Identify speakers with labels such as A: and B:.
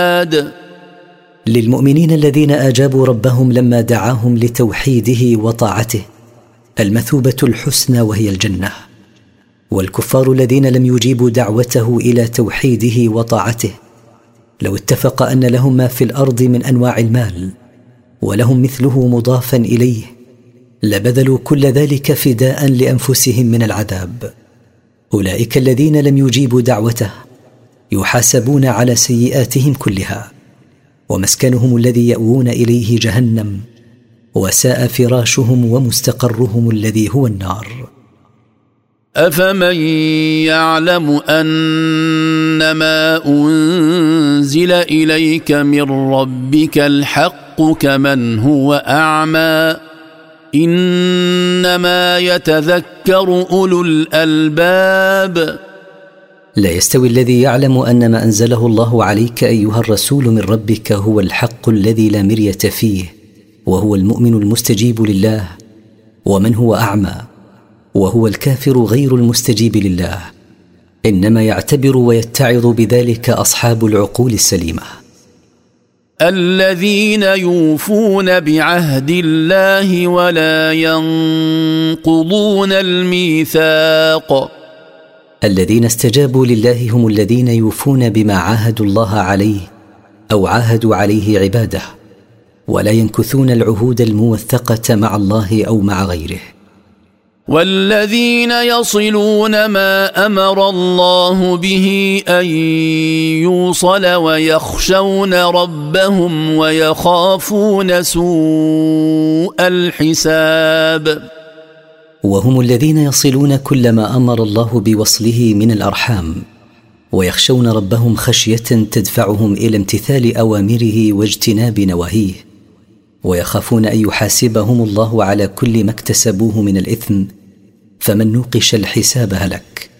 A: للمؤمنين الذين أجابوا ربهم لما دعاهم لتوحيده وطاعته المثوبة الحسنى وهي الجنة، والكفار الذين لم يجيبوا دعوته إلى توحيده وطاعته لو اتفق أن لهم ما في الأرض من أنواع المال ولهم مثله مضافا إليه لبذلوا كل ذلك فداء لأنفسهم من العذاب. أولئك الذين لم يجيبوا دعوته يحاسبون على سيئاتهم كلها، ومسكنهم الذي يأوون إليه جهنم، وساء فراشهم ومستقرهم الذي هو النار.
B: أفمن يعلم أنما أنزل إليك من ربك الحق كمن هو أعمى إنما يتذكر أولو الألباب.
A: لا يستوي الذي يعلم أن ما أنزله الله عليك أيها الرسول من ربك هو الحق الذي لا مرية فيه وهو المؤمن المستجيب لله، ومن هو أعمى وهو الكافر غير المستجيب لله. إنما يعتبر ويتعظ بذلك أصحاب العقول السليمة.
B: الذين يوفون بعهد الله ولا ينقضون الميثاق.
A: الذين استجابوا لله هم الذين يوفون بما عاهدوا الله عليه أو عاهدوا عليه عباده، ولا ينكثون العهود الموثقة مع الله أو مع غيره.
B: والذين يصلون ما أمر الله به أن يوصل ويخشون ربهم ويخافون سوء الحساب.
A: وهم الذين يصلون كل ما أمر الله بوصله من الأرحام، ويخشون ربهم خشية تدفعهم إلى امتثال أوامره واجتناب نواهيه، ويخافون أن يحاسبهم الله على كل ما اكتسبوه من الإثم، فمن نوقش الحساب هلك.